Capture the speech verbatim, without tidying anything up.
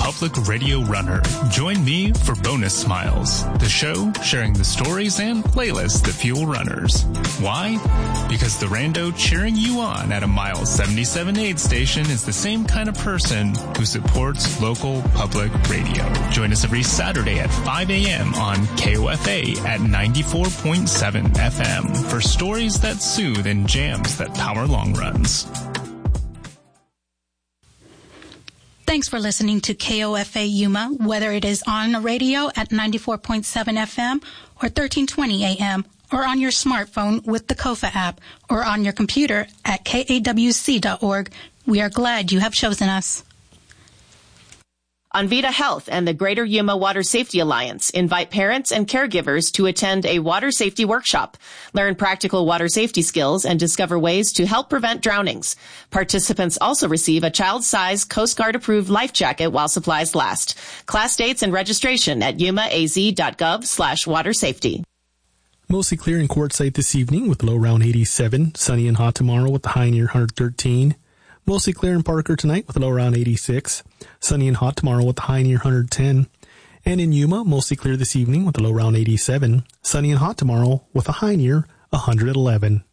Public Radio Runner. Join me for Bonus Smiles, the show sharing the stories and playlists that fuel runners. Why? Because the rando cheering you on at a mile seventy-seven aid station is the same kind of person who supports local public radio. Join us every Saturday at five a.m. on K O F A at ninety-four point seven F M for stories that soothe and jams that power long runs. Thanks for listening to K O F A Yuma, whether it is on the radio at ninety-four point seven F M or thirteen twenty A M, or on your smartphone with the Kofa app, or on your computer at K A W C dot org. We are glad you have chosen us. Envita Health and the Greater Yuma Water Safety Alliance invite parents and caregivers to attend a water safety workshop, learn practical water safety skills, and discover ways to help prevent drownings. Participants also receive a child-sized Coast Guard-approved life jacket while supplies last. Class dates and registration at yumaaz.gov slash water safety. Mostly clear in Quartzsite this evening with low around eighty-seven. Sunny and hot tomorrow with the high near one hundred thirteen. Mostly clear in Parker tonight with a low around eighty-six. Sunny and hot tomorrow with a high near one hundred ten. And in Yuma, mostly clear this evening with a low around eighty-seven. Sunny and hot tomorrow with a high near one hundred eleven.